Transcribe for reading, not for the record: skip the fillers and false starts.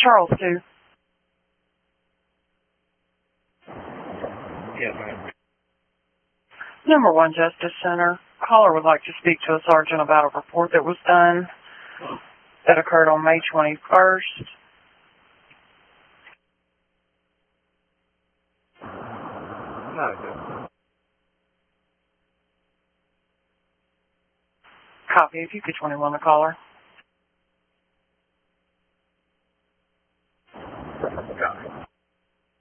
Charles 2. Yes, ma'am. Number 1 Justice Center. Caller would like to speak to a sergeant about a report that was done that occurred on May 21st. No. Copy. If you could 21 the caller.